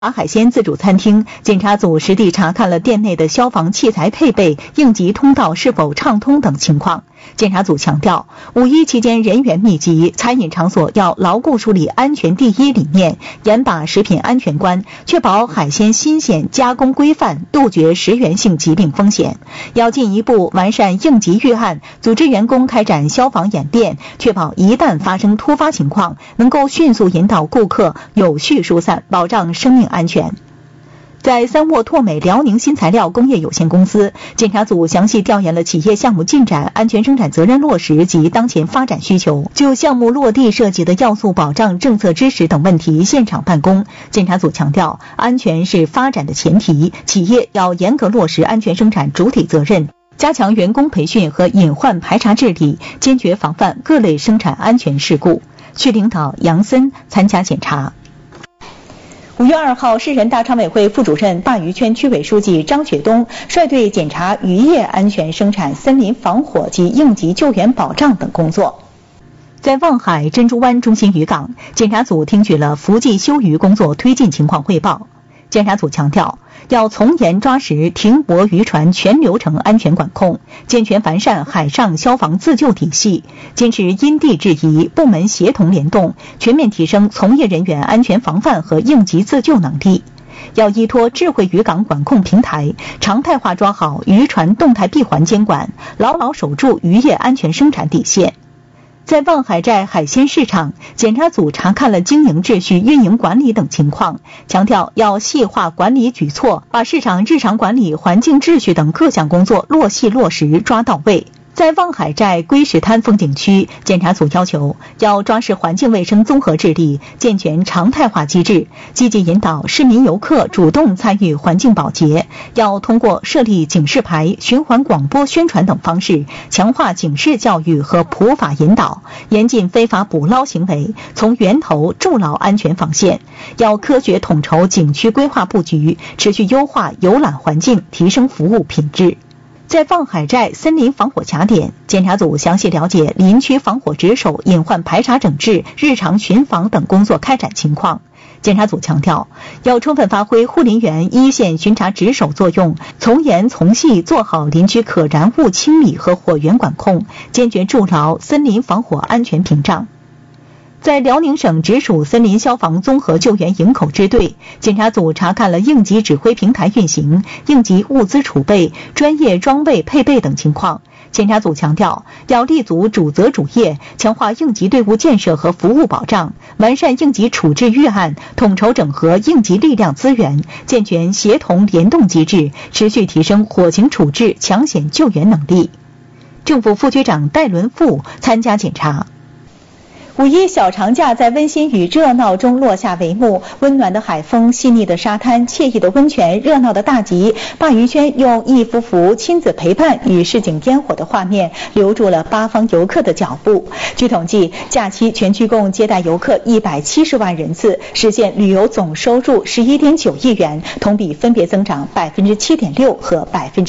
海鲜自助餐厅，检查组实地查看了店内的消防器材配备、应急通道是否畅通等情况。检查组强调，5·1期间人员密集，餐饮场所要牢固树立安全第一理念，严把食品安全关，确保海鲜新鲜、加工规范，杜绝食源性疾病风险。要进一步完善应急预案，组织员工开展消防演练，确保一旦发生突发情况，能够迅速引导顾客有序疏散，保障生命安全。在三沃拓美辽宁新材料工业有限公司，检查组详细调研了企业项目进展、安全生产责任落实及当前发展需求，就项目落地涉及的要素保障、政策支持等问题现场办公。检查组强调，安全是发展的前提，企业要严格落实安全生产主体责任，加强员工培训和隐患排查治理，坚决防范各类生产安全事故。区领导杨森参加检查。5月2号，市人大常委会副主任、鲅鱼圈区委书记张雪东率队检查渔业安全生产、森林防火及应急救援保障等工作。在望海珍珠湾中心渔港，检查组听取了伏季休渔工作推进情况汇报。检查组强调，要从严抓实停泊渔船全流程安全管控，健全完善海上消防自救体系，坚持因地制宜、部门协同联动，全面提升从业人员安全防范和应急自救能力。要依托智慧渔港管控平台，常态化抓好渔船动态闭环监管，牢牢守住渔业安全生产底线。在望海寨海鲜市场，检查组查看了经营秩序、运营管理等情况，强调要细化管理举措，把市场日常管理、环境秩序等各项工作落细落实抓到位。在望海寨龟石滩风景区，检查组要求要抓实环境卫生综合治理，健全常态化机制，积极引导市民游客主动参与环境保洁，要通过设立警示牌、循环广播宣传等方式，强化警示教育和普法引导，严禁非法捕捞行为，从源头筑牢安全防线。要科学统筹景区规划布局，持续优化游览环境，提升服务品质。在望海寨森林防火卡点，检查组详细了解林区防火值守、隐患排查整治、日常巡防等工作开展情况。检查组强调，要充分发挥护林员一线巡查值守作用，从严从细做好林区可燃物清理和火源管控，坚决筑牢森林防火安全屏障。在辽宁省直属森林消防综合救援营口支队，检查组查看了应急指挥平台运行、应急物资储备、专业装备配备等情况。检查组强调，要立足主责主业，强化应急队伍建设和服务保障，完善应急处置预案，统筹整合应急力量资源，健全协同联动机制，持续提升火情处置、抢险救援能力。政府副局长戴伦富参加检查。5·1小长假在温馨与热闹中落下帷幕，温暖的海风、细腻的沙滩、惬意的温泉、热闹的大集，鲅鱼圈用一幅幅亲子陪伴与市井烟火的画面，留住了八方游客的脚步。据统计，假期全区共接待游客170万人次，实现旅游总收入11.9亿元，同比分别增长7.6%和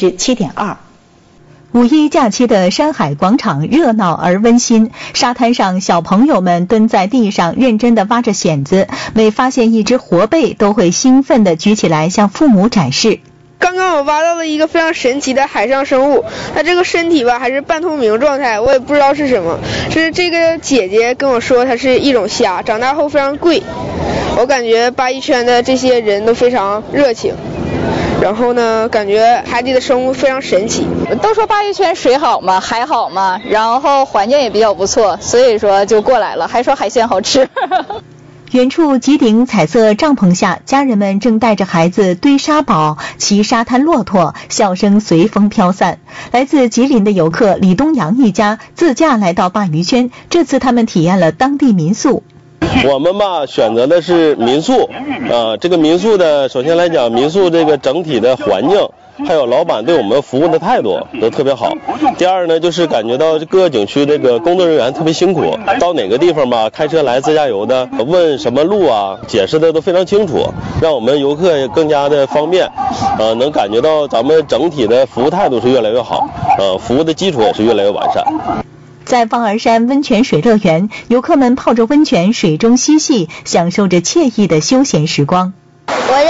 7.2%。5·1假期的山海广场热闹而温馨，沙滩上小朋友们蹲在地上认真地挖着蚬子，每发现一只活贝都会兴奋地举起来向父母展示。 刚刚我挖到了一个非常神奇的海上生物，它这个身体吧还是半透明状态，我也不知道是什么。是这个姐姐跟我说它是一种虾，长大后非常贵。我感觉鲅鱼圈的这些人都非常热情。然后呢，感觉海底的生物非常神奇。 都说鲅鱼圈水好嘛，海好嘛，然后环境也比较不错，所以说就过来了，还说海鲜好吃。 远处吉顶彩色帐篷下，家人们正带着孩子堆沙堡、骑沙滩骆驼，笑声随风飘散。来自吉林的游客李东阳一家自驾来到鲅鱼圈，这次他们体验了当地民宿。 我们吧选择的是民宿，这个民宿的首先来讲，民宿这个整体的环境，还有老板对我们服务的态度都特别好。第二呢，就是感觉到各个景区这个工作人员特别辛苦，到哪个地方吧，开车来自驾游的，问什么路啊，解释的都非常清楚，让我们游客也更加的方便，能感觉到咱们整体的服务态度是越来越好，服务的基础也是越来越完善。 在望儿山温泉水乐园，游客们泡着温泉，水中嬉戏，享受着惬意的休闲时光。 我